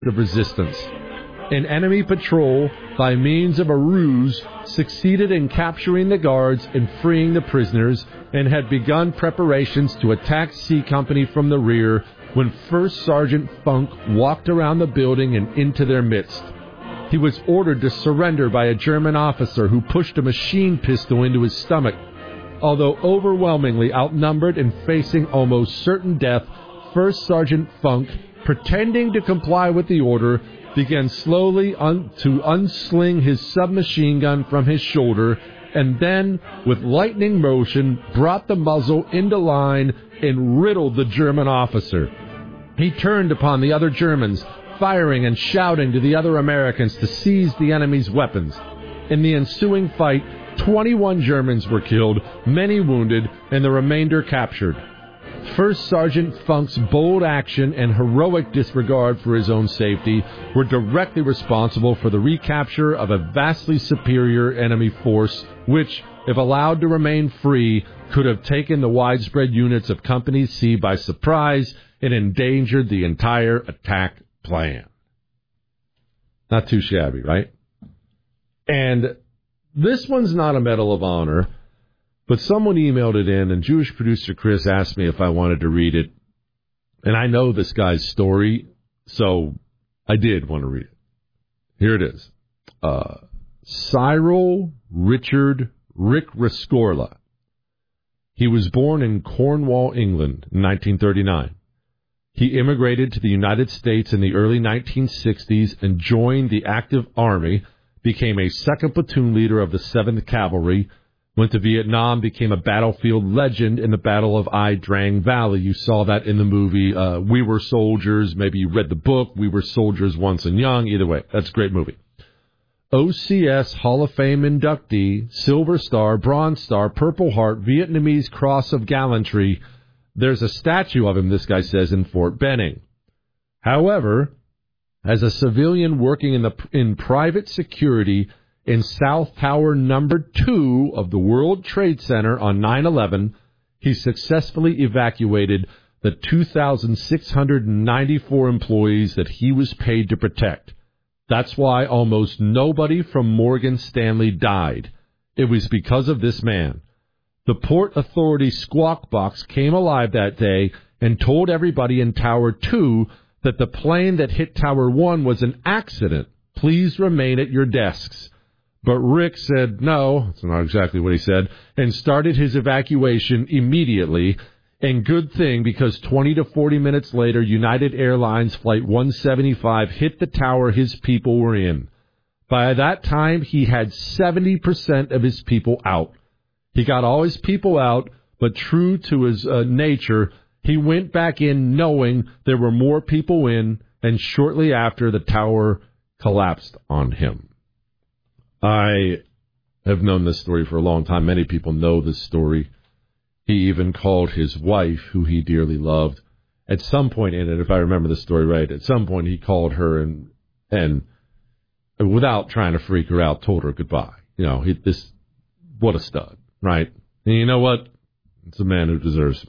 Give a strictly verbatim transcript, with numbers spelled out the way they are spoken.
of resistance. An enemy patrol, by means of a ruse, succeeded in capturing the guards and freeing the prisoners, and had begun preparations to attack C Company from the rear when First Sergeant Funk walked around the building and into their midst. He was ordered to surrender by a German officer who pushed a machine pistol into his stomach. Although overwhelmingly outnumbered and facing almost certain death, First Sergeant Funk, pretending to comply with the order, began slowly un- to unsling his submachine gun from his shoulder, and then, with lightning motion, brought the muzzle into line and riddled the German officer. He turned upon the other Germans, firing and shouting to the other Americans to seize the enemy's weapons. In the ensuing fight, twenty-one Germans were killed, many wounded, and the remainder captured. First Sergeant Funk's bold action and heroic disregard for his own safety were directly responsible for the recapture of a vastly superior enemy force, which, if allowed to remain free, could have taken the widespread units of Company C by surprise and endangered the entire attack plan. Not too shabby, right? And this one's not a Medal of Honor, but someone emailed it in, and Jewish producer Chris asked me if I wanted to read it. And I know this guy's story, so I did want to read it. Here it is. Uh, Cyril Richard Rick Rescorla. He was born in Cornwall, England, in nineteen thirty-nine. He immigrated to the United States in the early nineteen sixties and joined the active army, became a second platoon leader of the seventh Cavalry, went to Vietnam, became a battlefield legend in the Battle of Ai Drang Valley. You saw that in the movie uh, We Were Soldiers. Maybe you read the book, We Were Soldiers Once and Young. Either way, that's a great movie. O C S Hall of Fame inductee, Silver Star, Bronze Star, Purple Heart, Vietnamese Cross of Gallantry. There's a statue of him, this guy says, in Fort Benning. However, as a civilian working in the in private security in South Tower number two of the World Trade Center on nine eleven, he successfully evacuated the two thousand six hundred ninety-four employees that he was paid to protect. That's why almost nobody from Morgan Stanley died. It was because of this man. The Port Authority Squawk Box came alive that day and told everybody in Tower two that the plane that hit Tower one was an accident. Please remain at your desks. But Rick said no, that's not exactly what he said, and started his evacuation immediately. And good thing, because twenty to forty minutes later, United Airlines Flight one seventy-five hit the tower his people were in. By that time, he had seventy percent of his people out. He got all his people out, but true to his uh, nature, he went back in knowing there were more people in, and shortly after, the tower collapsed on him. I have known this story for a long time. Many people know this story. He even called his wife, who he dearly loved, at some point in it, if I remember the story right, at some point he called her and, and without trying to freak her out, told her goodbye. You know, he, this, what a stud, right? And you know what? It's a man who deserves